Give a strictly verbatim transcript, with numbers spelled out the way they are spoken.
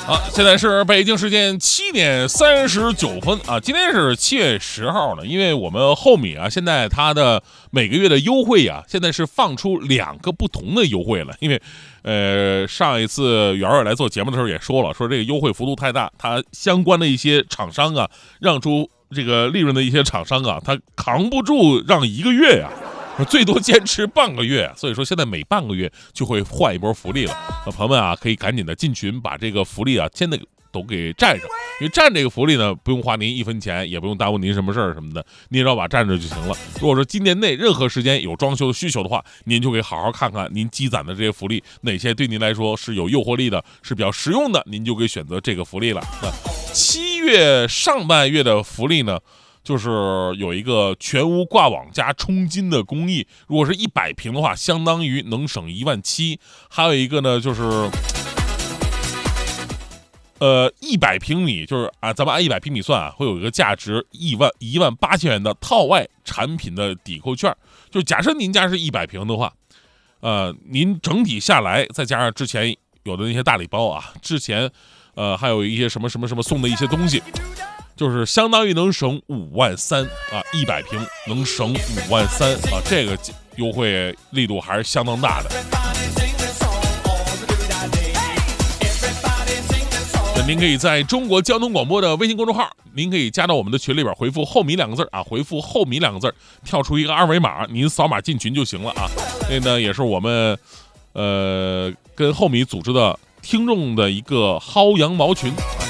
啊，现在是北京时间七点三十九分啊，今天是七月十号呢。因为我们厚米啊，现在它的每个月的优惠啊，现在是放出两个不同的优惠了。因为，呃，上一次圆圆来做节目的时候也说了，说这个优惠幅度太大，它相关的一些厂商啊，让出这个利润的一些厂商啊，他扛不住让一个月呀、啊。最多坚持半个月，所以说现在每半个月就会换一波福利了。那朋友们啊，可以赶紧的进群，把这个福利啊，先的都给占上。因为占这个福利呢，不用花您一分钱，也不用耽误您什么事儿什么的，您只要把占着就行了。如果说今年内任何时间有装修的需求的话，您就可以好好看看您积攒的这些福利，哪些对您来说是有诱惑力的，是比较实用的，您就可以选择这个福利了。那七月上半月的福利呢？就是有一个全屋挂网加冲金的工艺，如果是一百平的话，相当于能省一万七。还有一个呢，就是呃一百平米，就是啊，咱们按一百平米算啊，会有一个价值一万一万八千元的套外产品的抵扣券。就假设您家是一百平的话，呃，您整体下来再加上之前有的那些大礼包啊，之前呃还有一些什么什么什么送的一些东西。就是相当于能省五万三啊，一百平能省五万三啊，这个优惠力度还是相当大的。那您可以在中国交通广播的微信公众号，您可以加到我们的群里边，回复厚米两个字啊，回复厚米两个字，跳出一个二维码，您扫码进群就行了啊。这呢也是我们呃跟厚米组织的听众的一个薅羊毛群啊。